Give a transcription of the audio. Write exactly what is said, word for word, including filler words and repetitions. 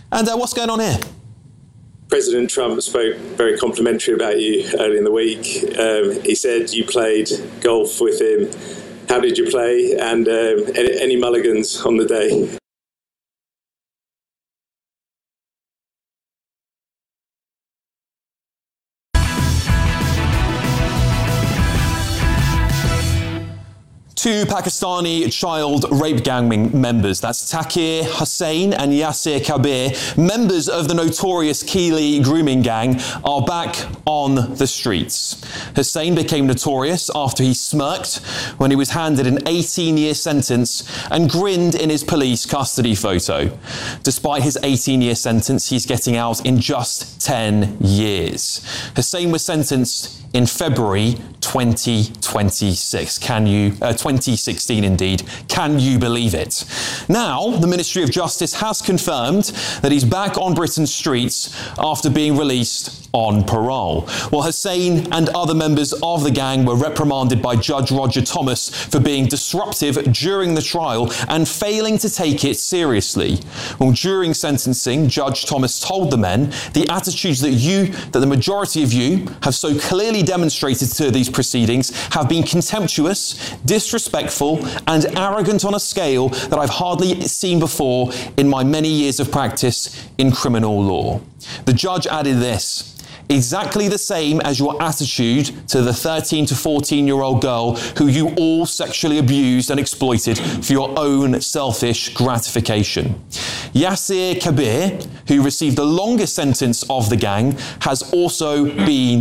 And uh, what's going on here? President Trump spoke very complimentary about you early in the week. Um, he said you played golf with him. How did you play? And um, any, any mulligans on the day? Two Pakistani child rape gang members, that's Takir Hussain and Yasir Kabir, members of the notorious Keeley grooming gang, are back on the streets. Hussain became notorious after he smirked when he was handed an eighteen-year sentence and grinned in his police custody photo. Despite his eighteen-year sentence, he's getting out in just ten years. Hussain was sentenced in February twenty twenty-six. Can you, uh, twenty sixteen indeed, can you believe it? Now, the Ministry of Justice has confirmed that he's back on Britain's streets after being released on parole. Well, Hussain and other members of the gang were reprimanded by Judge Roger Thomas for being disruptive during the trial and failing to take it seriously. Well, during sentencing, Judge Thomas told the men, the attitudes that you, that the majority of you have so clearly demonstrated to these proceedings have been contemptuous, disrespectful and arrogant on a scale that I've hardly seen before in my many years of practice in criminal law. The judge added this: exactly the same as your attitude to the thirteen to fourteen year old girl who you all sexually abused and exploited for your own selfish gratification. Yasir Kabir, who received the longest sentence of the gang, has also been